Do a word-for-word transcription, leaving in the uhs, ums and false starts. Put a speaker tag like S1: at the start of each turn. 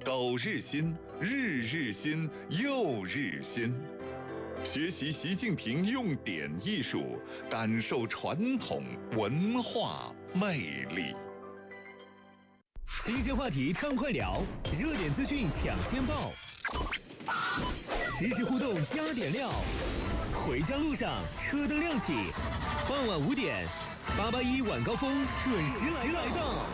S1: 苟日新，日日新，又日新。学习习近平用典艺术，感受传统文化魅力。
S2: 新鲜话题畅快聊，热点资讯抢先报，实时互动加点料。回家路上车灯亮起，傍晚五点，八八一晚高峰准时来到。